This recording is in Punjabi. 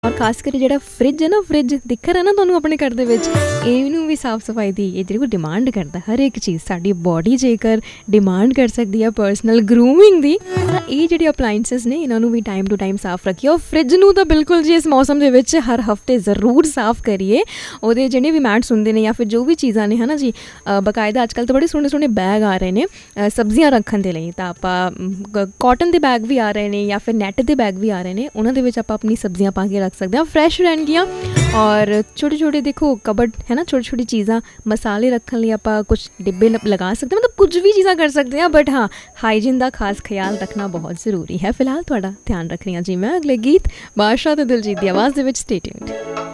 ਔਰ ਖਾਸ ਕਰ ਜਿਹੜਾ ਫਰਿੱਜ ਹੈ ਨਾ, ਫਰਿੱਜ ਦਿਖ ਰਿਹਾ ਨਾ ਤੁਹਾਨੂੰ ਆਪਣੇ ਘਰ ਦੇ ਵਿੱਚ, ਇਹਨੂੰ ਵੀ ਸਾਫ਼ ਸਫਾਈ ਦੀ ਇਹ ਜਿਹੜੀ ਡਿਮਾਂਡ ਕਰਦਾ। ਹਰ ਇੱਕ ਚੀਜ਼ ਸਾਡੀ ਬੋਡੀ ਜੇਕਰ ਡਿਮਾਂਡ ਕਰ ਸਕਦੀ ਹੈ ਪਰਸਨਲ ਗਰੂਮਿੰਗ ਦੀ, ਤਾਂ ਇਹ ਜਿਹੜੇ ਅਪਲਾਈਐਂਸਿਸ ਨੇ ਇਹਨਾਂ ਨੂੰ ਵੀ ਟਾਈਮ ਟੂ ਟਾਈਮ ਸਾਫ਼ ਰੱਖੀਏ। ਔਰ ਫਰਿੱਜ ਨੂੰ ਤਾਂ ਬਿਲਕੁਲ ਜੀ ਇਸ ਮੌਸਮ ਦੇ ਵਿੱਚ ਹਰ ਹਫ਼ਤੇ ਜ਼ਰੂਰ ਸਾਫ਼ ਕਰੀਏ। ਉਹਦੇ ਜਿਹੜੇ ਵੀ ਮੈਟਸ ਹੁੰਦੇ ਨੇ ਜਾਂ ਫਿਰ ਜੋ ਵੀ ਚੀਜ਼ਾਂ ਨੇ ਹੈ ਨਾ ਜੀ, ਬਕਾਇਦਾ ਅੱਜ ਕੱਲ੍ਹ ਤਾਂ ਬੜੇ ਸੋਹਣੇ ਸੋਹਣੇ ਬੈਗ ਆ ਰਹੇ ਨੇ ਸਬਜ਼ੀਆਂ ਰੱਖਣ ਦੇ ਲਈ। ਤਾਂ ਆਪਾਂ ਕਾਟਨ ਦੇ ਬੈਗ ਵੀ ਆ ਰਹੇ ਨੇ ਜਾਂ ਫਿਰ ਨੈੱਟ ਦੇ ਬੈਗ ਵੀ ਆ ਰਹੇ ਨੇ, ਉਹਨਾਂ ਦੇ ਵਿੱਚ ਆਪਾਂ ਆਪਣੀ ਸਬਜ਼ੀਆਂ ਪਾ ਕੇ ਰੱਖ ਸਕਦੇ ਹਾਂ, ਫਰੈਸ਼ ਰਹਿਣਗੀਆਂ। ਔਰ ਛੋਟੇ ਛੋਟੇ ਦੇਖੋ ਕਬਰਡ ਹੈ ਨਾ, ਛੋਟੀ ਛੋਟੀ ਚੀਜ਼ਾਂ ਮਸਾਲੇ ਰੱਖਣ ਲਈ ਆਪਾਂ ਕੁਛ ਡਿੱਬੇ ਲਗਾ ਸਕਦੇ ਹਾਂ, ਮਤਲਬ ਕੁਝ ਵੀ ਚੀਜ਼ਾਂ ਕਰ ਸਕਦੇ ਹਾਂ। ਬਟ ਹਾਂ, ਹਾਈਜੀਨ ਦਾ ਖਾਸ ਖਿਆਲ ਰੱਖਣਾ ਬਹੁਤ ਜ਼ਰੂਰੀ ਹੈ। ਫਿਲਹਾਲ ਤੁਹਾਡਾ ਧਿਆਨ ਰੱਖ ਰਹੀ ਹਾਂ ਜੀ ਮੈਂ। ਅਗਲੇ ਗੀਤ ਬਾਦਸ਼ਾਹ ਤੇ ਦਿਲਜੀਤ ਦੀ ਆਵਾਜ਼ ਦੇ ਵਿੱਚ। Stay tuned.